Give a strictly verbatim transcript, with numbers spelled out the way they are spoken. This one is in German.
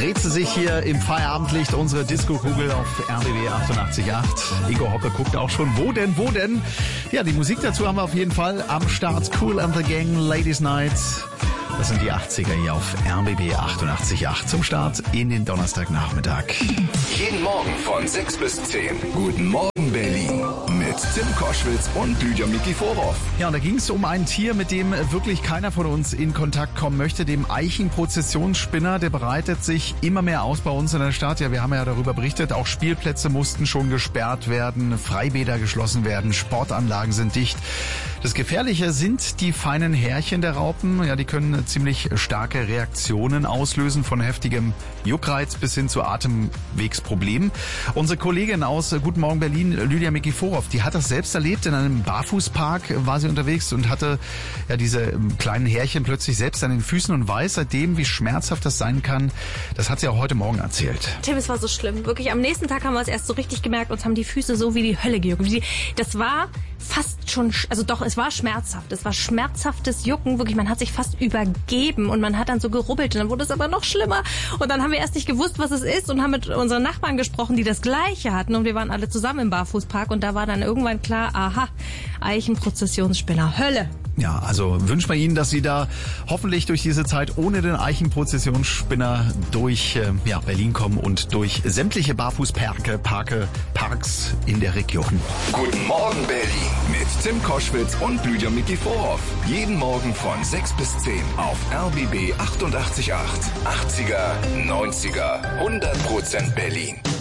dreht sie sich hier im Feierabendlicht unsere Disco-Kugel auf R B B achtundachtzig Komma acht. Igor Hoppe guckt auch schon, wo denn, wo denn? Ja, die Musik dazu haben wir auf jeden Fall am Start. Kool and the Gang, Ladies Night. Das sind die achtziger hier auf R B B achtundachtzig Komma acht zum Start in den Donnerstagnachmittag. Jeden Morgen von sechs bis zehn. Guten Morgen Berlin mit Tim Koschwitz und Lydia Mikiforov. Ja, und da ging es um ein Tier, mit dem wirklich keiner von uns in Kontakt kommen möchte, dem Eichenprozessionsspinner. Der breitet sich immer mehr aus bei uns in der Stadt. Ja, wir haben ja darüber berichtet, auch Spielplätze mussten schon gesperrt werden, Freibäder geschlossen werden, Sportanlagen sind dicht. Das Gefährliche sind die feinen Härchen der Raupen. Ja, die können ziemlich starke Reaktionen auslösen, von heftigem Juckreiz bis hin zu Atemwegsproblemen. Unsere Kollegin aus Guten Morgen Berlin, Lydia Mikiforov, die hat das selbst erlebt. In einem Barfußpark war sie unterwegs und hatte ja diese kleinen Härchen plötzlich selbst an den Füßen und weiß seitdem, wie schmerzhaft das sein kann. Das hat sie auch heute Morgen erzählt. Tim, es war so schlimm. Wirklich, am nächsten Tag haben wir es erst so richtig gemerkt. Uns haben die Füße so wie die Hölle gejuckt. Das war fast schon, also doch, es war schmerzhaft. Es war schmerzhaftes Jucken. Wirklich, man hat sich fast übergeben und man hat dann so gerubbelt und dann wurde es aber noch schlimmer. Und dann haben wir erst nicht gewusst, was es ist und haben mit unseren Nachbarn gesprochen, die das Gleiche hatten und wir waren alle zusammen im Barfußpark und da war dann irgendwann klar, aha, Eichenprozessionsspinner, Hölle. Ja, also wünschen wir Ihnen, dass Sie da hoffentlich durch diese Zeit ohne den Eichenprozessionsspinner durch äh, ja, Berlin kommen und durch sämtliche Barfußparke, Parke, Parks in der Region. Guten Morgen Berlin mit Tim Koschwitz und Lydia Mikiforov. Jeden Morgen von sechs bis zehn auf R B B achtundachtzig Komma acht. achtziger, neunziger, hundert Prozent Berlin.